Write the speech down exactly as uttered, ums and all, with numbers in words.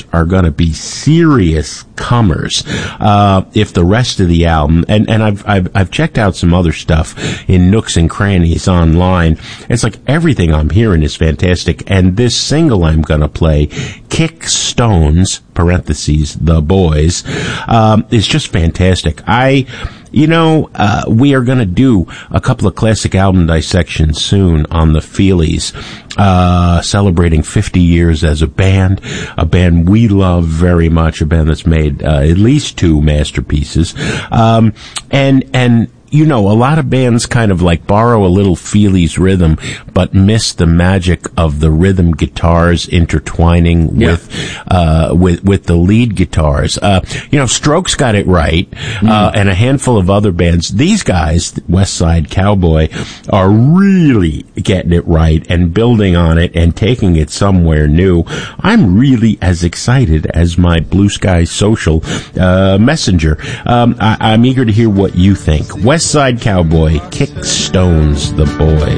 are going to be serious comers uh, if the rest of the album, and, and I've, I've I've checked out some other stuff in nooks and crannies online. It's like everything I'm hearing is fantastic, and this single I'm going to play, Kick Stones, parentheses, The Boys, um, is just fantastic. I... You know, uh, we are going to do a couple of classic album dissections soon on the Feelies, uh, celebrating fifty years as a band, a band we love very much, a band that's made uh, at least two masterpieces. Um, and, and, you know, a lot of bands kind of like borrow a little Feelies rhythm, but miss the magic of the rhythm guitars intertwining yeah. with, uh, with, with the lead guitars. Uh, you know, Strokes got it right, mm. uh, and a handful of other bands. These guys, West Side Cowboy, are really getting it right and building on it and taking it somewhere new. I'm really as excited as my Blue Sky Social, uh, messenger. Um, I, I'm eager to hear what you think. West Side Cowboy, Kick Stones, The Boys.